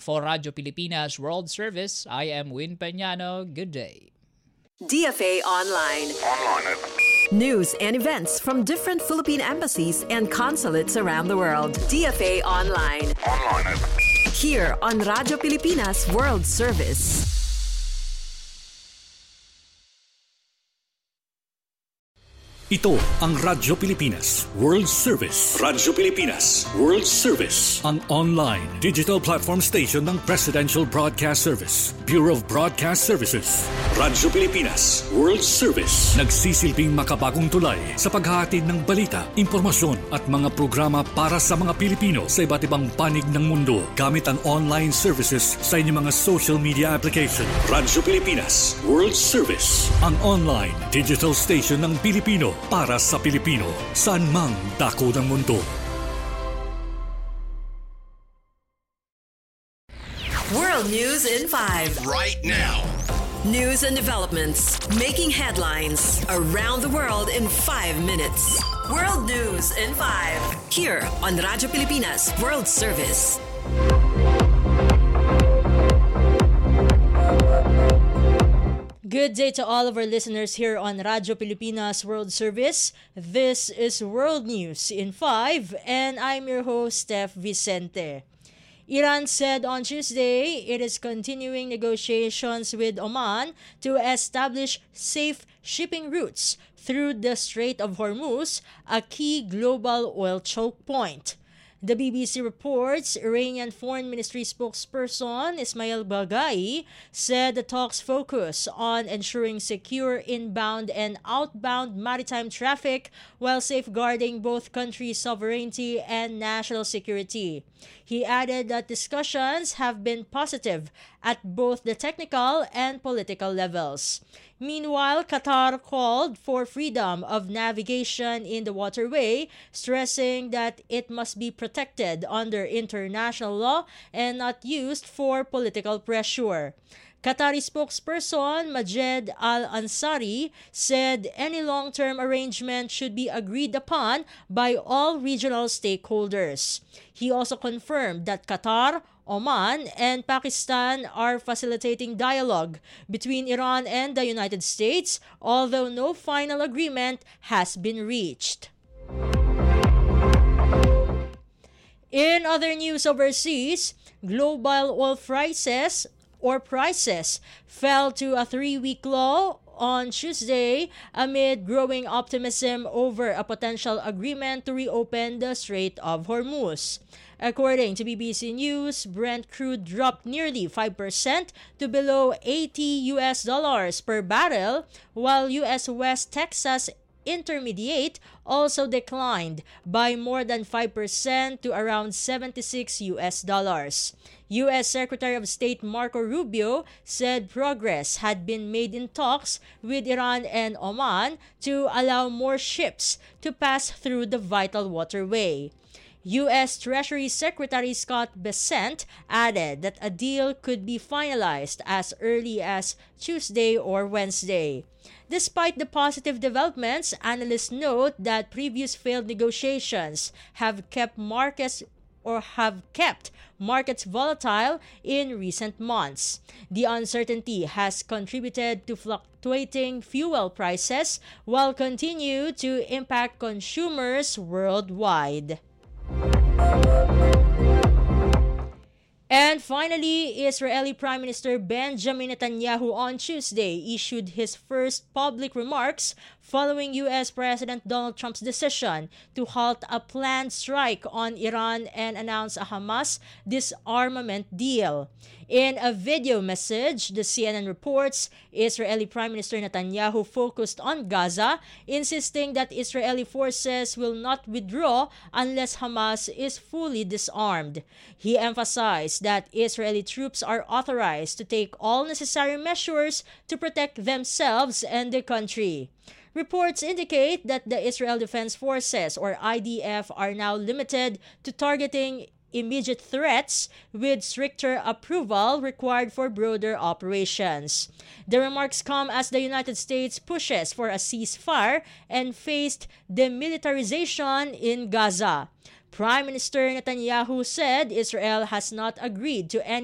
For Radyo Pilipinas World Service, I am Win Peñano. Good day. DFA Online. News and events from different Philippine embassies and consulates around the world. DFA Online. Here on Radyo Pilipinas World Service. Ito ang Radyo Pilipinas World Service. Radyo Pilipinas World Service. Ang online digital platform station ng Presidential Broadcast Service, Bureau of Broadcast Services. Radyo Pilipinas World Service. Nagsisilbing makabagong tulay sa paghahatid ng balita, impormasyon at mga programa para sa mga Pilipino sa iba't ibang panig ng mundo gamit ang online services sa inyong mga social media application. Radyo Pilipinas World Service. Ang online digital station ng Pilipino para sa Pilipino, saan mang dako ng mundo. World News in 5. Right now. News and developments making headlines around the world in 5 minutes. World News in 5. Here on Radyo Pilipinas World Service. Good day to all of our listeners here on Radyo Pilipinas World Service. This is World News in 5 and I'm your host, Steph Vicente. Iran said on Tuesday it is continuing negotiations with Oman to establish safe shipping routes through the Strait of Hormuz, a key global oil choke point. The BBC reports Iranian Foreign Ministry spokesperson Ismail Baghai said the talks focus on ensuring secure inbound and outbound maritime traffic while safeguarding both countries' sovereignty and national security. He added that discussions have been positive at both the technical and political levels. Meanwhile, Qatar called for freedom of navigation in the waterway, stressing that it must be protected under international law and not used for political pressure. Qatari spokesperson Majed Al-Ansari said any long-term arrangement should be agreed upon by all regional stakeholders. He also confirmed that Qatar, Oman, and Pakistan are facilitating dialogue between Iran and the United States, although no final agreement has been reached. In other news overseas, global oil prices fell to a 3-week low on Tuesday amid growing optimism over a potential agreement to reopen the Strait of Hormuz. According to BBC News, Brent crude dropped nearly 5% to below $80 per barrel, while U.S. West Texas Intermediate also declined by more than 5% to around $76. U.S. Secretary of State Marco Rubio said progress had been made in talks with Iran and Oman to allow more ships to pass through the vital waterway. U.S. Treasury Secretary Scott Bessent added that a deal could be finalized as early as Tuesday or Wednesday. Despite the positive developments, analysts note that previous failed negotiations have kept markets volatile in recent months. The uncertainty has contributed to fluctuating fuel prices while continue to impact consumers worldwide. And finally, Israeli Prime Minister Benjamin Netanyahu on Tuesday issued his first public remarks following U.S. President Donald Trump's decision to halt a planned strike on Iran and announce a Hamas disarmament deal. In a video message, the CNN reports Israeli Prime Minister Netanyahu focused on Gaza, insisting that Israeli forces will not withdraw unless Hamas is fully disarmed. He emphasized that Israeli troops are authorized to take all necessary measures to protect themselves and the country. Reports indicate that the Israel Defense Forces, or IDF, are now limited to targeting immediate threats with stricter approval required for broader operations. The remarks come as the United States pushes for a ceasefire and faced demilitarization in Gaza. Prime Minister Netanyahu said Israel has not agreed to any